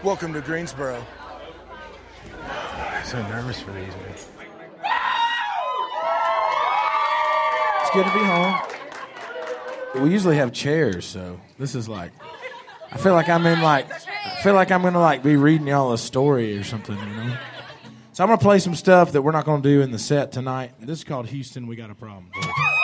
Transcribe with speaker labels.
Speaker 1: Welcome to Greensboro.
Speaker 2: I'm so nervous for these, man.
Speaker 3: It's good to be home. We usually have chairs, so this is like, I feel like I'm going to like be reading y'all a story or something, you know? So I'm going to play some stuff that we're not going to do in the set tonight. This is called Houston, We Got a Problem.